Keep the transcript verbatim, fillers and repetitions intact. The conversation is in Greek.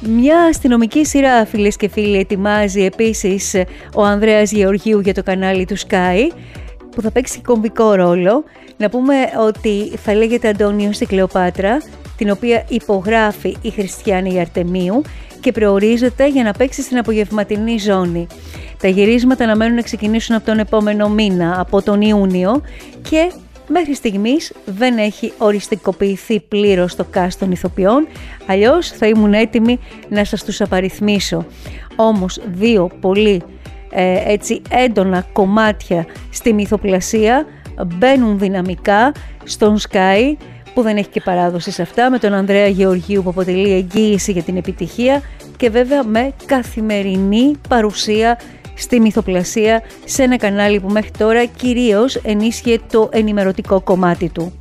Μια αστυνομική σειρά, φίλες και φίλοι, ετοιμάζει επίσης ο Ανδρέας Γεωργίου για το κανάλι του Sky, που θα παίξει κομβικό ρόλο. Να πούμε ότι θα λέγεται Αντώνιος στην Κλεοπάτρα, την οποία υπογράφει η Χριστιάνη Αρτεμίου και προορίζεται για να παίξει στην απογευματινή ζώνη. Τα γυρίσματα αναμένουν να ξεκινήσουν από τον επόμενο μήνα, από τον Ιούνιο, και μέχρι στιγμής δεν έχει οριστικοποιηθεί πλήρως το cast των ηθοποιών, αλλιώς θα ήμουν έτοιμη να σας τους απαριθμίσω. Όμως δύο πολύ ε, έτσι έντονα κομμάτια στη μυθοπλασία μπαίνουν δυναμικά στον Sky, που δεν έχει και παράδοση σε αυτά, με τον Ανδρέα Γεωργίου που αποτελεί εγγύηση για την επιτυχία και βέβαια με καθημερινή παρουσία στη μυθοπλασία σε ένα κανάλι που μέχρι τώρα κυρίως ενίσχυε το ενημερωτικό κομμάτι του.